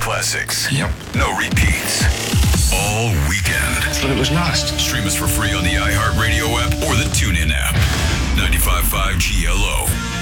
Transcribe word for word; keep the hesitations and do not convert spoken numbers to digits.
classics. Yep. No repeats. All weekend. I thought it was lost. Stream us for free on the iHeartRadio app or the TuneIn app. ninety-five point five G L O.